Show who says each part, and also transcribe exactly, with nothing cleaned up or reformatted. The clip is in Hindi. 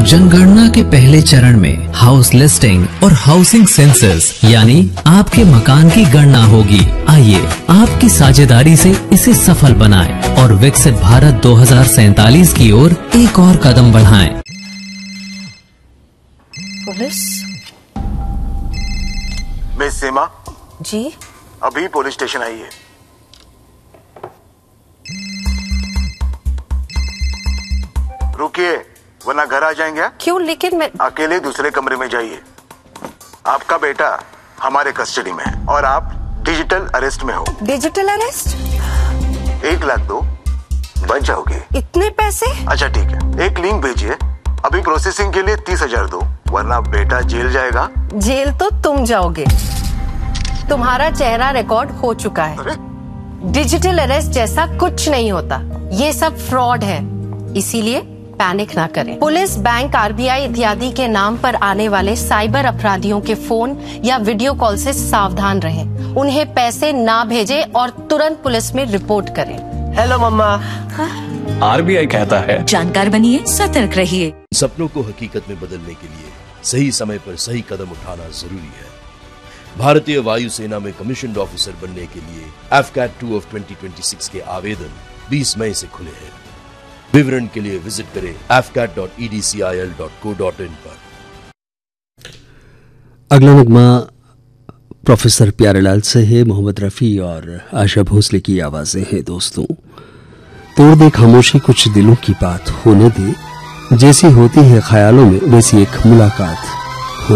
Speaker 1: जनगणना के पहले चरण में हाउस लिस्टिंग और हाउसिंग सेंसस यानी आपके मकान की गणना होगी। आइए आपकी साझेदारी से इसे सफल बनाएं और विकसित भारत दो हज़ार सैतालीस की ओर एक और कदम बढ़ाएं।
Speaker 2: पुलिस?
Speaker 3: मिस सीमा
Speaker 2: जी?
Speaker 3: अभी पुलिस स्टेशन आई है। रुकिए वरना घर आ जाएंगे।
Speaker 2: क्यों? लेकिन मैं
Speaker 3: अकेले दूसरे कमरे में जाइए। आपका बेटा हमारे कस्टडी में है और आप डिजिटल अरेस्ट में हो।
Speaker 2: Digital arrest?
Speaker 3: एक लाख दो, बच जाओगे।
Speaker 2: इतने पैसे?
Speaker 3: अच्छा ठीक है, एक लिंक भेजिए। अभी प्रोसेसिंग के लिए तीस हजार दो, वरना बेटा जेल जाएगा।
Speaker 2: जेल तो तुम जाओगे। तुम्हारा चेहरा रिकॉर्ड हो चुका है।
Speaker 3: अरे?
Speaker 2: डिजिटल अरेस्ट जैसा कुछ नहीं होता, ये सब फ्रॉड है। इसीलिए पैनिक ना करें। पुलिस, बैंक, आरबीआई इत्यादि के नाम पर आने वाले साइबर अपराधियों के फोन या वीडियो कॉल से सावधान रहें। उन्हें पैसे ना भेजें और तुरंत पुलिस में रिपोर्ट करें।
Speaker 4: हेलो मम्मा।
Speaker 5: आरबीआई कहता है
Speaker 6: जानकार बनिए, सतर्क रहिए।
Speaker 7: सपनों को हकीकत में बदलने के लिए सही समय पर सही कदम उठाना जरूरी है। भारतीय वायुसेना में कमीशन्ड ऑफिसर बनने के लिए F cat two of twenty twenty six के आवेदन बीस मई से खुले हैं। विवरण के लिए विजिट करें F cat dot E D C I L dot co dot in पर।
Speaker 8: अगला नगमा प्रोफेसर प्यारेलाल से है। मोहम्मद रफ़ी और आशा भोसले की आवाज़ें हैं। दोस्तों, तोड़ दे खामोशी, कुछ दिलों की बात होने दे, जैसी होती है ख्यालों में वैसी एक मुलाकात।